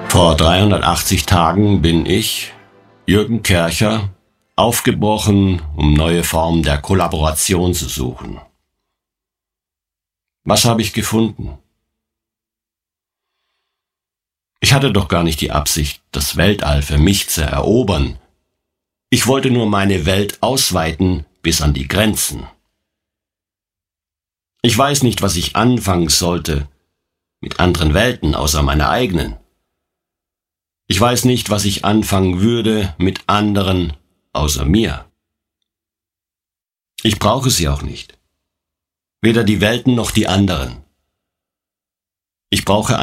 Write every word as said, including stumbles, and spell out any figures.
Vor dreihundertachtzig Tagen bin ich, Jürgen Kercher, aufgebrochen, um neue Formen der Kollaboration zu suchen. Was habe ich gefunden? Ich hatte doch gar nicht die Absicht, das Weltall für mich zu erobern. Ich wollte nur meine Welt ausweiten bis an die Grenzen. Ich weiß nicht, was ich anfangen sollte mit anderen Welten außer meiner eigenen. Ich weiß nicht, was ich anfangen würde mit anderen außer mir. Ich brauche sie auch nicht. Weder die Welten noch die anderen. Ich brauche